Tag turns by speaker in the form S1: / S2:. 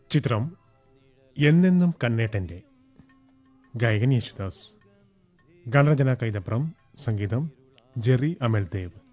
S1: ചിത്രം എന്നെന്നും കണ്ണേട്ടൻ്റെ. ഗായകൻ യേശുദാസ്. ഗാനരചന കൈതപ്രം. സംഗീതം ജെറി അമൽദേവ്.